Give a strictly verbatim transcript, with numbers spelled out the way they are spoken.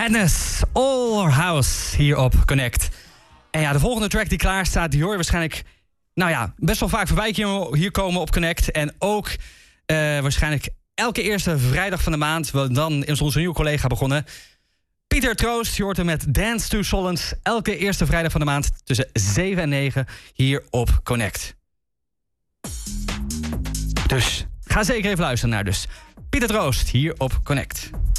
Madness, All House, hier op Connect. En ja, de volgende track die klaar staat, die hoor je waarschijnlijk... nou ja, best wel vaak voorbij hier komen op Connect. En ook uh, waarschijnlijk elke eerste vrijdag van de maand. Dan is onze nieuwe collega begonnen. Pieter Troost, je hoort hem met Dance to Solens. Elke eerste vrijdag van de maand tussen zeven en negen hier op Connect. Dus ga zeker even luisteren naar dus Pieter Troost hier op Connect.